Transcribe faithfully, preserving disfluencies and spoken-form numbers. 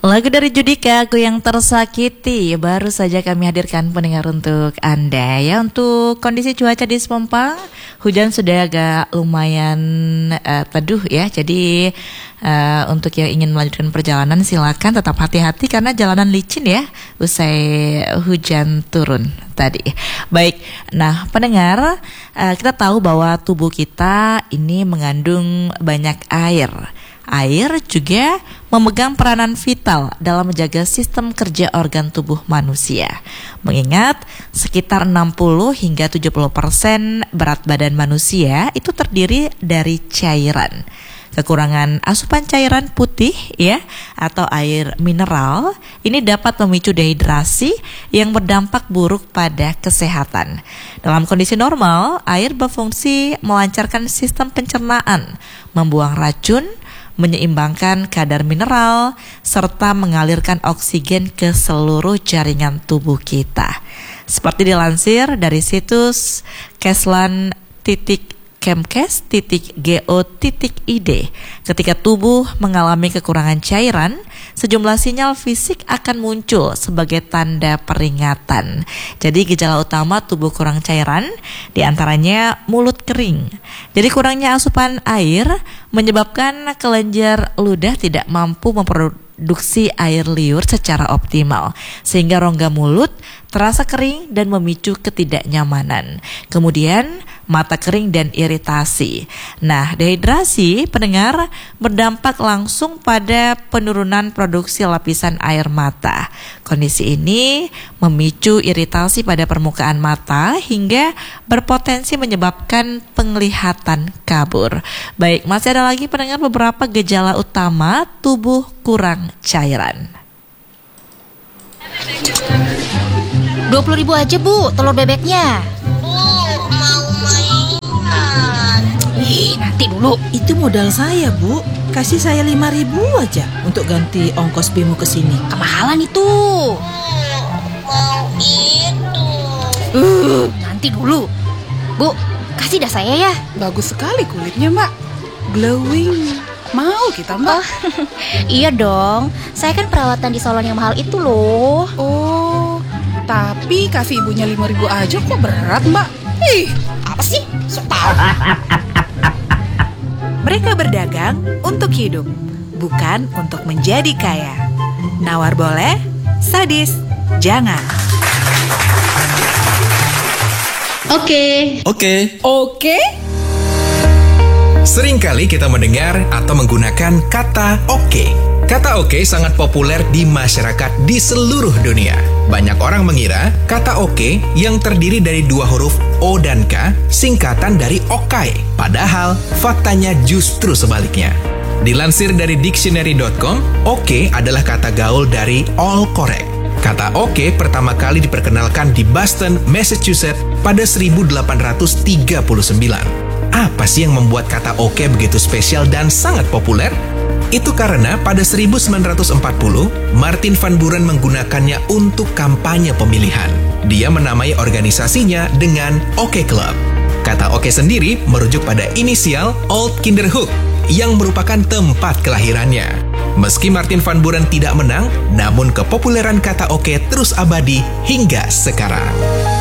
Lagu dari Judika, Aku Yang Tersakiti, baru saja kami hadirkan pendengar untuk Anda ya. Untuk kondisi cuaca di Sepompang, hujan sudah agak lumayan uh, teduh ya. Jadi uh, untuk yang ingin melanjutkan perjalanan silakan tetap hati-hati karena jalanan licin ya usai hujan turun tadi. Baik, nah pendengar, uh, kita tahu bahwa tubuh kita ini mengandung banyak air. Air juga memegang peranan vital dalam menjaga sistem kerja organ tubuh manusia. Mengingat sekitar enam puluh hingga tujuh puluh persen berat badan manusia itu terdiri dari cairan. Kekurangan asupan cairan putih ya atau air mineral ini dapat memicu dehidrasi yang berdampak buruk pada kesehatan. Dalam kondisi normal, air berfungsi melancarkan sistem pencernaan, membuang racun, menyeimbangkan kadar mineral, serta mengalirkan oksigen ke seluruh jaringan tubuh kita. Seperti dilansir dari situs keslan titik kemkes titik go titik id, ketika tubuh mengalami kekurangan cairan, sejumlah sinyal fisik akan muncul sebagai tanda peringatan. Jadi gejala utama tubuh kurang cairan diantaranya mulut kering. Jadi kurangnya asupan air menyebabkan kelenjar ludah tidak mampu memproduksi air liur secara optimal, sehingga rongga mulut terasa kering dan memicu ketidaknyamanan. Kemudian mata kering dan iritasi. Nah, dehidrasi pendengar berdampak langsung pada penurunan produksi lapisan air mata. Kondisi ini memicu iritasi pada permukaan mata hingga berpotensi menyebabkan penglihatan kabur. Baik, masih ada lagi pendengar beberapa gejala utama tubuh kurang cairan. dua puluh ribu aja Bu, telur bebeknya. Ih, nanti dulu. Itu modal saya, Bu. Kasih saya lima ribu aja untuk ganti ongkos bemo ke sini. Kemahalan itu. Mau itu. Uh, nanti dulu. Bu, kasih dah saya ya. Bagus sekali kulitnya, Mbak. Glowing. Mau kita, Mbak? Oh, iya dong. Saya kan perawatan di salon yang mahal itu loh. Oh, tapi kasih ibunya lima ribu aja kok berat, Mbak? Ih, apa sih? Sok tahu. Mereka berdagang untuk hidup, bukan untuk menjadi kaya. Nawar boleh, sadis jangan. Oke. Oke. Oke? Seringkali kita mendengar atau menggunakan kata oke. Kata oke sangat populer di masyarakat di seluruh dunia. Banyak orang mengira kata oke yang terdiri dari dua huruf O dan K singkatan dari okai. Padahal faktanya justru sebaliknya. Dilansir dari dictionary dot com, oke adalah kata gaul dari all correct. Kata oke pertama kali diperkenalkan di Boston, Massachusetts pada seribu delapan ratus tiga puluh sembilan. Apa sih yang membuat kata oke begitu spesial dan sangat populer? Itu karena pada seribu sembilan ratus empat puluh, Martin Van Buren menggunakannya untuk kampanye pemilihan. Dia menamai organisasinya dengan Oke Club. Kata oke sendiri merujuk pada inisial Old Kinderhook yang merupakan tempat kelahirannya. Meski Martin Van Buren tidak menang, namun kepopuleran kata oke terus abadi hingga sekarang.